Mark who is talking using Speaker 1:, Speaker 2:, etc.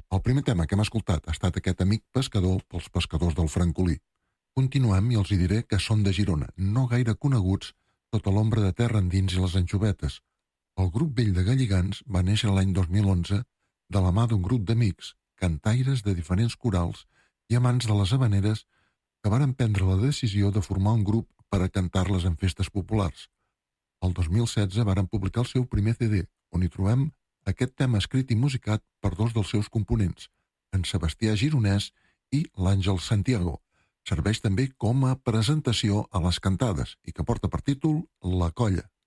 Speaker 1: El primer tema que hem escoltat ha estat aquest Amic pescador pels pescadors del Francolí. Continuem i els hi diré que són de Girona, no gaire coneguts sota l'ombra de Terra Endins i les Anxovetes. El grup vell de Galligants va néixer l'any 2011 de la mà d'un grup d'amics, cantaires de diferents corals i amants de les havaneres que varen prendre la decisió de formar un grup per a cantar-les en festes populars. El 2016 varen publicar el seu primer CD, on hi trobem aquest tema escrit i musicat per dos dels seus components, en Sebastià Gironès i l'Àngel Santiago. Serveix també com a presentació a les cantades i que porta per títol La Colla.